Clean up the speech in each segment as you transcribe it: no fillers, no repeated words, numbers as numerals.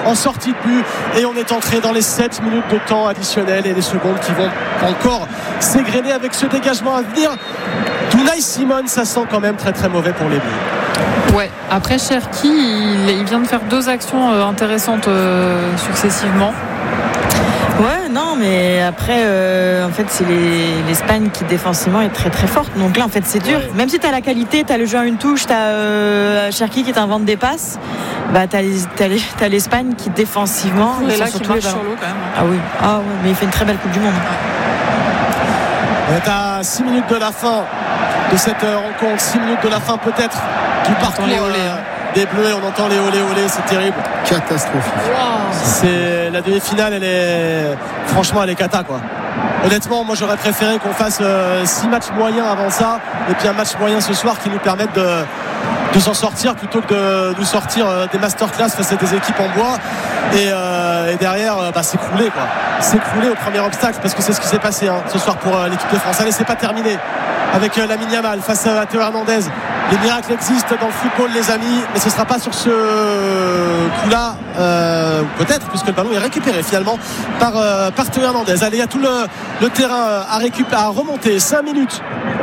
en sortie de but, et on est entré dans les 7 minutes de temps additionnel et les secondes qui vont encore s'égrener avec ce dégagement à venir. Unai Simon, ça sent quand même très très mauvais pour les Bleus. Ouais, après Cherki, il vient de faire 2 actions intéressantes successivement. Ouais, non, mais après, en fait, c'est l'Espagne qui défensivement est très très forte. Donc là, en fait, c'est dur. Ouais. Même si t'as la qualité, t'as le jeu à une touche, t'as Cherki qui t'invente des passes, bah t'as l'Espagne qui défensivement. Et là, qui marche sur l'eau quand même. Ah oui, ouais, mais il fait une très belle Coupe du Monde. On est à 6 minutes de la fin de cette rencontre, 6 minutes de la fin peut-être du parcours des Bleus, et on entend les olé olé, c'est terrible. Catastrophique. Wow. C'est la demi-finale, elle est cata quoi. Honnêtement, moi j'aurais préféré qu'on fasse 6 matchs moyens avant ça, et puis un match moyen ce soir qui nous permette de s'en sortir, plutôt que de nous sortir des masterclass face à des équipes en bois, et derrière s'écrouler quoi. S'écrouler au premier obstacle, parce que c'est ce qui s'est passé ce soir pour l'équipe de France. Allez, c'est pas terminé avec Lamine Yamal face à Théo Hernandez. Les miracles existent dans le football, les amis, mais ce ne sera pas sur ce coup-là, peut-être, puisque le ballon est récupéré finalement par Théo Hernandez. Allez, il y a tout le terrain à remonter. 5 minutes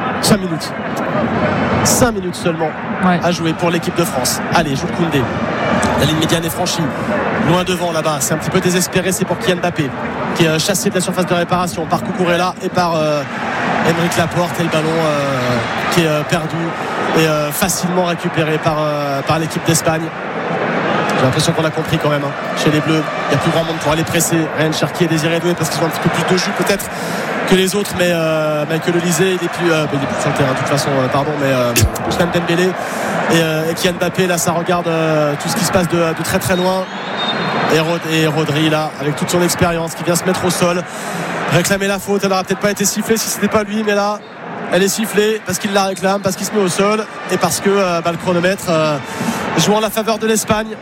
seulement à jouer pour l'équipe de France. Allez, Jules Koundé. La ligne médiane est franchie, loin devant là-bas, c'est un petit peu désespéré, c'est pour Kylian Mbappé qui est chassé de la surface de réparation par Cucurella et par Aymeric Laporte, et le ballon qui est perdu et facilement récupéré par l'équipe d'Espagne. J'ai l'impression qu'on a compris quand même chez les Bleus, il n'y a plus grand monde pour aller presser. Ryan Cherki et Désiré Doué, parce qu'ils ont un petit peu plus de jus peut-être que les autres, mais Michael Olise il est plus sur le terrain de toute façon, mais Ousmane Dembélé et Kylian Mbappé, là ça regarde tout ce qui se passe de très très loin, et Rodri là avec toute son expérience qui vient se mettre au sol, réclamer la faute. Elle n'aurait peut-être pas été sifflée si c'était pas lui, mais là elle est sifflée parce qu'il la réclame, parce qu'il se met au sol, et parce que le chronomètre joue en la faveur de l'Espagne.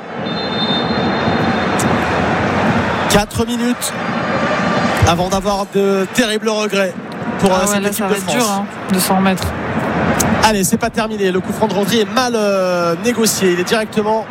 4 minutes avant d'avoir de terribles regrets pour cette équipe de France. Ça va être dur de s'en remettre. Allez, c'est pas terminé. Le coup franc de Rodri est mal négocié. Il est directement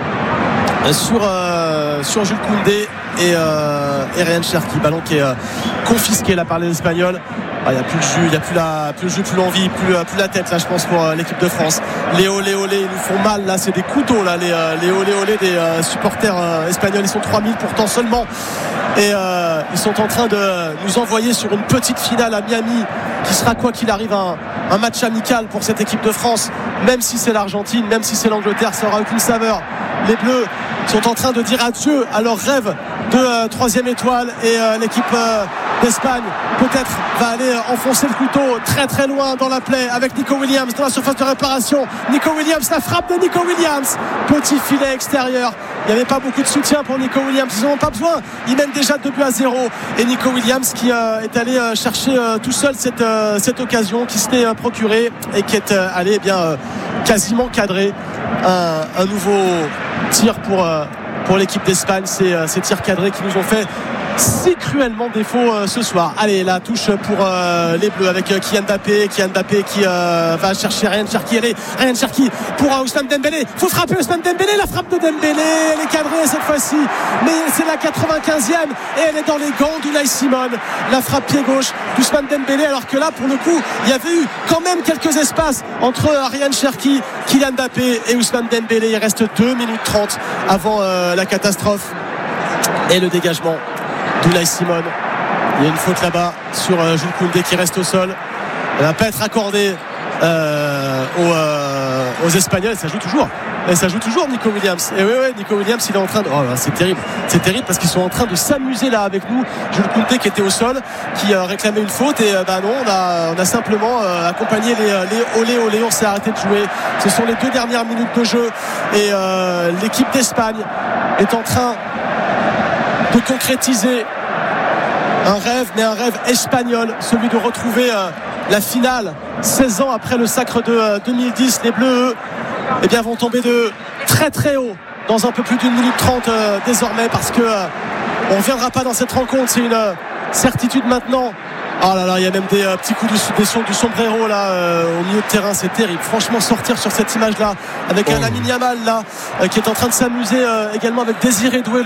sur Jules Koundé et Ryan Cherki. Ballon qui est confisqué là par les Espagnols. Il n'y a plus le jus, il n'y a plus le jus, plus l'envie, plus la tête là, je pense, pour l'équipe de France. Les olé olé, ils nous font mal là, c'est des couteaux là, les olé olé des supporters espagnols. Ils sont 3000 pourtant seulement, et ils sont en train de nous envoyer sur une petite finale à Miami qui sera, quoi qu'il arrive, un match amical pour cette équipe de France. Même si c'est l'Argentine, même si c'est l'Angleterre, ça n'aura aucune saveur. Les Bleus sont en train de dire adieu à leur rêve de 3e étoile, et l'équipe d'Espagne peut-être va aller enfoncer le couteau très très loin dans la plaie avec Nico Williams dans la surface de réparation. Nico Williams, la frappe de Nico Williams, petit filet extérieur. Il n'y avait pas beaucoup de soutien pour Nico Williams, ils n'en ont pas besoin, ils mènent déjà 2-0, et Nico Williams qui est allé chercher tout seul cette occasion qui s'était procurée, et qui est allé quasiment cadrer un nouveau tir pour l'équipe d'Espagne. Ces tirs cadrés qui nous ont fait si cruellement défaut ce soir. Allez, la touche pour les Bleus avec Kylian Mbappé qui va chercher Ryan Cherki. Allez, Ryan Cherki pour Ousmane Dembélé, faut frapper Ousmane Dembélé, la frappe de Dembélé, elle est cadrée cette fois-ci, mais c'est la 95e et elle est dans les gants d'Unai Simon. La frappe pied gauche d'Ousmane Dembélé, alors que là pour le coup il y avait eu quand même quelques espaces entre Ryan Cherki, Kylian Mbappé et Ousmane Dembélé. Il reste 2 minutes 30 avant la catastrophe et le dégagement d'Unai Simon. Il y a une faute là-bas sur Jules Koundé qui reste au sol. Elle ne va pas être accordée aux Espagnols. Ça joue toujours Nico Williams. Et oui, Nico Williams, il est en train de... c'est terrible parce qu'ils sont en train de s'amuser là avec nous. Jules Koundé qui était au sol, qui réclamait une faute, et non, on a simplement accompagné les olé olé. On s'est arrêté de jouer. Ce sont les 2 dernières minutes de jeu, et l'équipe d'Espagne est en train de concrétiser un rêve espagnol, celui de retrouver la finale 16 ans après le sacre de 2010. Les Bleus, vont tomber de très très haut dans un peu plus d'1 minute 30 désormais, parce que on ne reviendra pas dans cette rencontre, c'est une certitude maintenant. Oh là là, il y a même des petits coups du sombrero là au milieu de terrain, c'est terrible. Franchement, sortir sur cette image là avec un Lamine Yamal là qui est en train de s'amuser également avec Désiré Doué,